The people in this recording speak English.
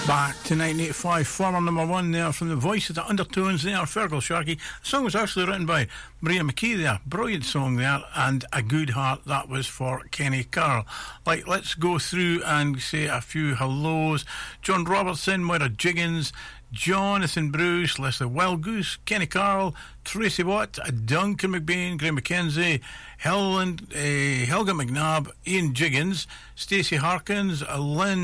Back to 1985, former number one there from the voice of the Undertones there, Fergal Sharkey. The song was actually written by Maria McKee there. Brilliant song there, and A Good Heart, that was for Kenny Carroll. Right, let's go through and say a few hellos. John Robertson, Moira Jiggins, Jonathan Bruce, Leslie Wildgoose, Kenny Carroll, Tracy Watt, Duncan McBain, Graham McKenzie, Helga McNabb, Ian Jiggins, Stacey Harkins, Lynn